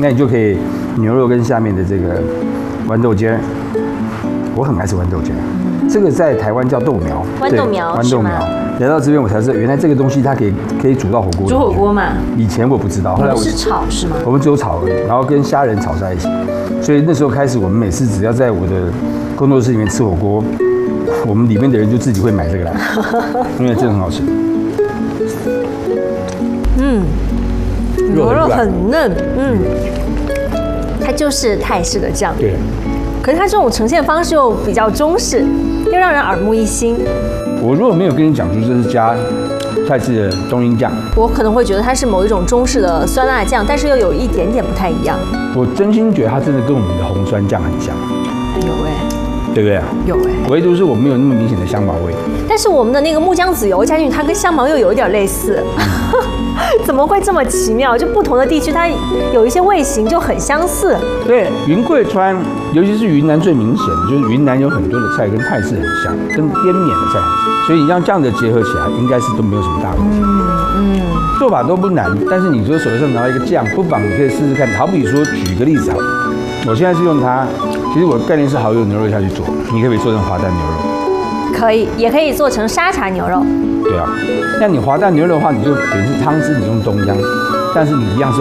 那你就可以牛肉跟下面的这个豌豆尖，我很爱吃豌豆尖，这个在台湾叫豆苗， 豌豆苗， 豌豆苗。来到这边我才知道，原来这个东西它可以煮到火锅。 煮火锅嘛？ 以前我不知道，后来是炒是吗？ 我们只有炒而已，然后跟虾仁炒在一起。所以那时候开始，我们每次只要在我的工作室里面吃火锅，我们里面的人就自己会买这个来，因为真的很好吃。 牛肉很嫩，它就是泰式的酱。 对。 可是它这种呈现方式又比较中式，又让人耳目一新。 我如果没有跟你讲出这是加泰式的冬阴酱， 我可能会觉得它是某一种中式的酸辣酱，但是又有一点点不太一样。 我真心觉得它真的跟我们的红酸酱很像。 有对不对？ 有唯独是我没有那么明显的香茅味。 但是我们的那个木姜子油加进去，它跟香茅又有一点类似。怎么会这么奇妙？就不同的地区，它有一些味型就很相似。 对，云贵川，尤其是云南最明显的，就是云南有很多的菜跟泰式很像，跟滇缅的菜很像，所以你让这样的结合起来，应该是都没有什么大问题。做法都不难，但是你说手上拿到一个酱，不妨你可以试试看。好比说，举个例子好了，我现在是用它，其实我的概念是蚝油牛肉下去做，你可不可以做成滑蛋牛肉？ 可以，也可以做成沙茶牛肉。 对啊，那你滑蛋牛肉的话，你就等于是汤汁你用冬姜，但是你一样是